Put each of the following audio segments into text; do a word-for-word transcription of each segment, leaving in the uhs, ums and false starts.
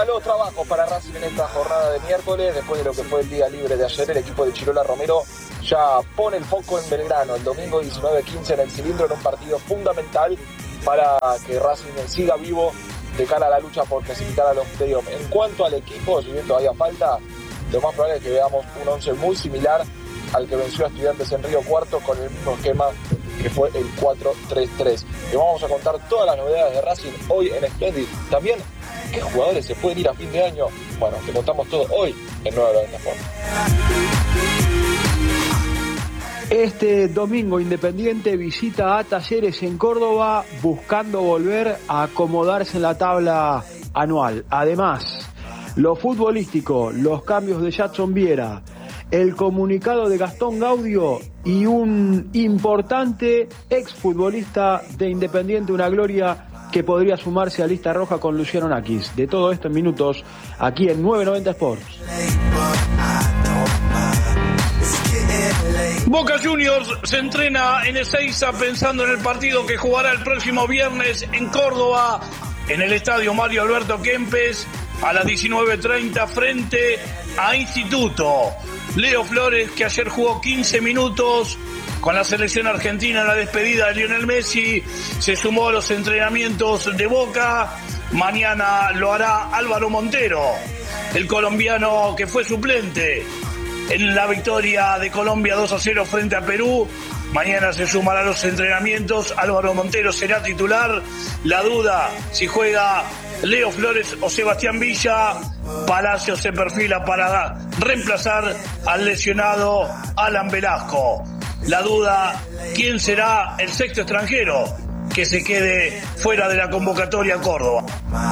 los trabajos para Racing en esta jornada de miércoles, después de lo que fue el día libre de ayer. El equipo de Chirola Romero ya pone el foco en Belgrano, el domingo diecinueve quince en el Cilindro, en un partido fundamental para que Racing siga vivo de cara a la lucha por clasificar a los playoffs. En cuanto al equipo, si bien todavía falta, lo más probable es que veamos un once muy similar al que venció a Estudiantes en Río Cuarto, con el mismo esquema que fue el cuatro tres tres. Le vamos a contar todas las novedades de Racing hoy en Splendid. También, ¿qué jugadores se pueden ir a fin de año? Bueno, te contamos todo hoy en nueve noventa Sport. Este domingo Independiente visita a Talleres en Córdoba, buscando volver a acomodarse en la tabla anual. Además, lo futbolístico, los cambios de Jackson Viera, el comunicado de Gastón Gaudio y un importante exfutbolista de Independiente, una gloria que podría sumarse a lista roja con Luciano Nakis. De todo esto en minutos, aquí en nueve noventa Sports. Boca Juniors se entrena en Ezeiza pensando en el partido que jugará el próximo viernes en Córdoba, en el estadio Mario Alberto Kempes, a las diecinueve treinta frente a Instituto. Leo Flores, que ayer jugó quince minutos con la selección argentina en la despedida de Lionel Messi, se sumó a los entrenamientos de Boca. Mañana lo hará Álvaro Montero, el colombiano que fue suplente en la victoria de Colombia dos a cero frente a Perú. Mañana se sumará a los entrenamientos. Álvaro Montero será titular. La duda si juega Leo Flores o Sebastián Villa. Palacio se perfila para reemplazar al lesionado Alan Velasco. La duda, ¿quién será el sexto extranjero que se quede fuera de la convocatoria a Córdoba?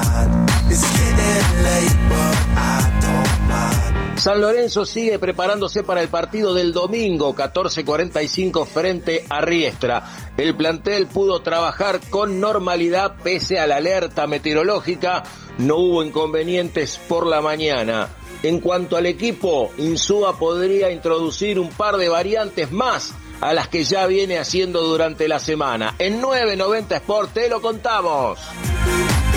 San Lorenzo sigue preparándose para el partido del domingo, catorce cuarenta y cinco frente a Riestra. El plantel pudo trabajar con normalidad pese a la alerta meteorológica. No hubo inconvenientes por la mañana. En cuanto al equipo, Insúa podría introducir un par de variantes más a las que ya viene haciendo durante la semana. En nueve noventa Sport te lo contamos.